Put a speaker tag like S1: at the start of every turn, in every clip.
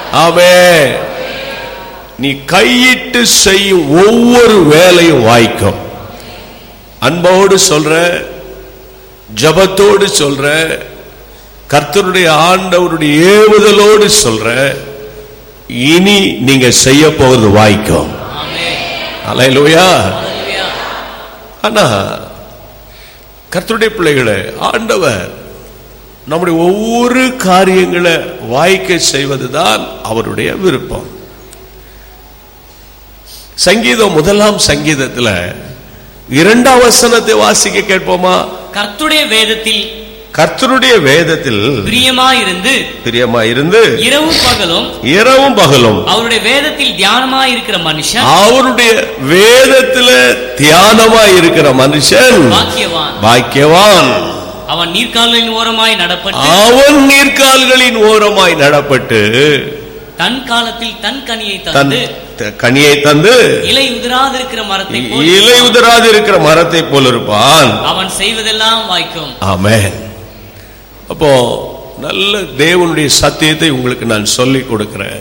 S1: ஆமென். நீ கையிட்டு செய்யும் ஒவ்வொரு வேலையும் வாய்க்கும். அன்போடு சொல்ற, ஜபத்தோடு சொல்ற, கர்த்தருடைய ஆண்டவருடைய ஏவுதலோடு சொல்ற, இனி நீங்க செய்ய போவது வாய்க்கும். அல்லேலூயா. ஆனா கர்த்தருடைய பிள்ளைகளே, ஆண்டவர் நம்முடைய ஒவ்வொரு காரியங்களை வாய்க்க செய்வதுதான் அவருடைய விருப்பம். சங்கீதம் 1ஆம் சங்கீதத்தில் 2ஆம் வசனத்தை வாசிக்க கேட்போமா?
S2: கர்த்தருடைய வேதத்தில் பிரியமாயிருந்து இரவும் பகலும் அவருடைய வேதத்தில் தியானமாயிருக்கிற மனுஷன் பாக்கியவான். அவன் நீர்க்கால்களின் ஓரமாய் நடப்பட்டு தன் காலத்தில் தன் கனியை தந்து இலை உதிராதிருக்கிற மரத்தை போல இருப்பான். அவன் செய்வதெல்லாம் வாய்க்கும். ஆமென். அப்போ நல்ல தேவனுடைய சத்தியத்தை உங்களுக்கு நான் சொல்லிக் கொடுக்கிறேன்.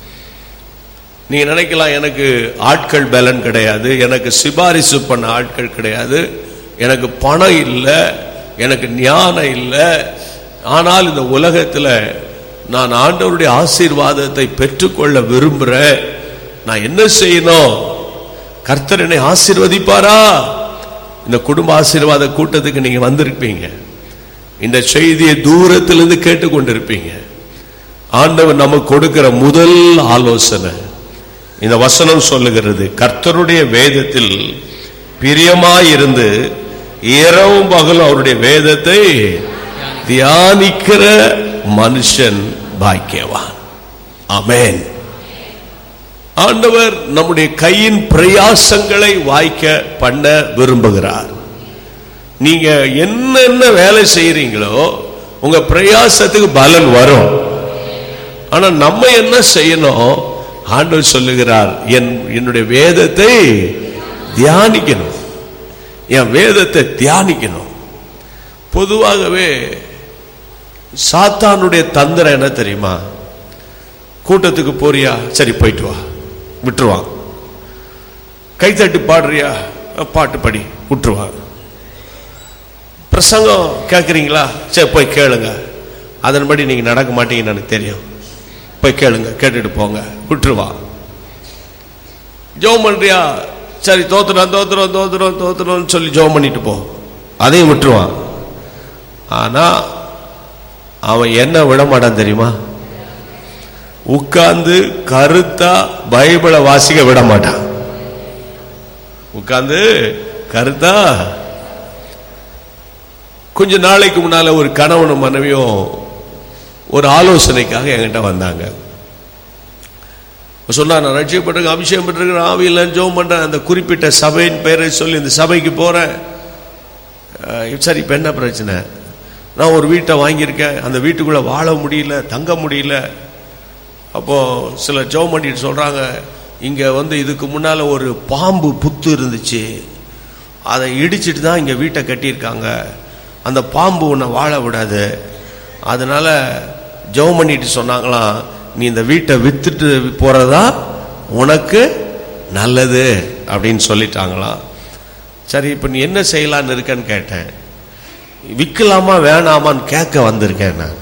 S2: நீங்க நினைக்கலாம், எனக்கு ஆட்கள் பலன் கிடையாது, எனக்கு சிபாரிசு பண்ண ஆட்கள் கிடையாது, எனக்கு பணம் இல்லை, எனக்கு ஞானம் இல்லை, ஆனால் இந்த உலகத்தில் நான் ஆண்டவருடைய ஆசீர்வாதத்தை பெற்றுக்கொள்ள விரும்புகிறேன், நான் என்ன செய்யணும்? கர்த்தர் என்னை ஆசீர்வதிப்பாரா? இந்த குடும்ப ஆசீர்வாத கூட்டத்துக்கு நீங்க வந்திருப்பீங்க, இந்த செய்தியை தூரத்திலிருந்து கேட்டுக்கொண்டிருப்பீங்க. ஆண்டவர் நமக்கு கொடுக்கிற முதல் ஆலோசனை இந்த வசனம் சொல்லுகிறது, கர்த்தருடைய வேதத்தில் பிரியமாயிருந்து இரவும் பகலும் அவருடைய வேதத்தை தியானிக்கிற மனுஷன் பாக்கியவான். ஆமென். ஆண்டவர் நம்முடைய கையின் பிரயாசங்களை வாய்க்க பண்ண விரும்புகிறார். நீங்க என்னென்ன வேலை செய்யறீங்களோ உங்க பிரயாசத்துக்கு பலன் வரும். ஆனா நம்ம என்ன செய்யணும்? ஆண்டவர் சொல்லுகிறார், என்னுடைய வேதத்தை தியானிக்கணும், என் வேதத்தை தியானிக்கணும். பொதுவாகவே சாத்தானுடைய தந்திரம் என்ன தெரியுமா? கூட்டத்துக்கு போறியா, சரி போயிட்டு வா, விட்டுருவான். கைத்தட்டு பாடுறியா, பாட்டு படி, விட்டுருவான். பிரசங்கம் கேட்குறீங்களா, சரி போய் கேளுங்க, அதன்படி நீங்க நடக்க மாட்டீங்கன்னு எனக்கு தெரியும், போய் கேளுங்க, கேட்டுட்டு போங்க, விட்டுருவான். ஜெபம் பண்றியா, சரி தோத்துறோம் சொல்லி ஜெபம் பண்ணிட்டு போ, அதையும் விட்டுருவான். ஆனா அவன் என்ன விட மாட்டான் தெரியுமா? உட்கார்ந்து கருத்தா பைபிளை வாசிக்க விட மாட்டான். உட்கார்ந்து கருத்தா. கொஞ்ச நாளைக்கு முன்னால ஒரு கணவனும் மனைவியும் ஒரு ஆலோசனைக்காக என்கிட்ட வந்தாங்க. சொன்னா, நான் ரட்சிக்கப்பட்டிருக்கேன், அபிஷேகம் பெற்றிருக்கிறேன், ஆவியில் ஜெபம் பண்றேன், அந்த குறிப்பிட்ட சபையின் பெயரை சொல்லி இந்த சபைக்கு போறேன். சரி, இப்ப என்ன பிரச்சனை? நான் ஒரு வீட்டை வாங்கியிருக்கேன், அந்த வீட்டுக்குள்ள வாழ முடியல, தங்க முடியல. அப்போ சில ஜெபம் பண்ணிட்டு சொல்றாங்க, இங்க இதுக்கு முன்னால ஒரு பாம்பு புத்து இருந்துச்சு, அதை இடிச்சிட்டு தான் இங்க வீட்டை கட்டியிருக்காங்க, அந்த பாம்பு உன்னை வாழ விடாது, அதனால ஜெபம் பண்ணிட்டு சொன்னாங்களாம், நீ இந்த வீட்டை வித்துட்டு போறதா உனக்கு நல்லது அப்படின்னு சொல்லிட்டாங்களாம். சரி, இப்ப நீ என்ன செய்யலான்னு இருக்கன்னு கேட்டேன். விற்கலாமா வேணாமான்னு கேட்க வந்திருக்கேன் நான்.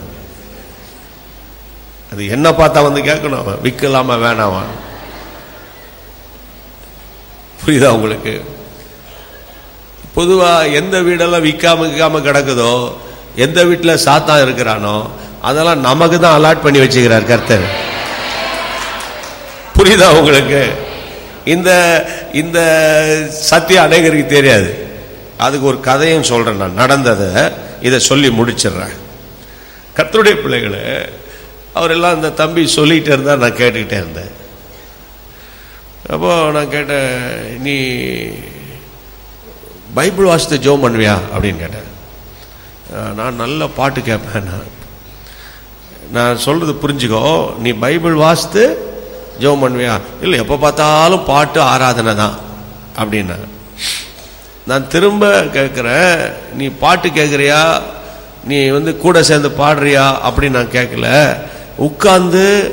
S2: அது என்ன பார்த்தா கேட்கணும், விற்கலாமா வேணாமா? புரியுதா உங்களுக்கு? பொதுவா எந்த வீடெல்லாம் விற்காம கிடக்குதோ, எந்த வீட்டில் சாத்தான் இருக்கிறானோ, அதெல்லாம் நமக்கு தான் அலாட் பண்ணி வச்சுக்கிறார் கர்த்தர். புரியுதா உங்களுக்கு? இந்த இந்த சத்தியம் அநேகருக்கு தெரியாது. அதுக்கு ஒரு கதையும் சொல்றேன், நான் நடந்ததை இதை சொல்லி முடிச்சிடுறேன். கர்த்தருடைய பிள்ளைகளை அவரெல்லாம் இந்த தம்பி சொல்லிகிட்டே இருந்தா, நான் கேட்டுக்கிட்டே இருந்தேன். அப்போ நான் கேட்டேன், நீ பைபிள் வாசித்து ஜெபம் பண்ணுவியா அப்படின்னு கேட்டேன். நான் நல்ல பாட்டு கேட்பேன், நான் சொல்றது புரிஞ்சுக்கோ, நீ பைபிள் வாசித்து ஜெபம் பண்ணுவியா? இல்லை, எப்போ பார்த்தாலும் பாட்டு ஆராதனை தான் அப்படின்னா. நான் திரும்ப கேட்குறேன், நீ பாட்டு கேட்குறியா, நீ கூட சேர்ந்து பாடுறியா அப்படின்னு நான் கேட்கல, உட்கார்ந்து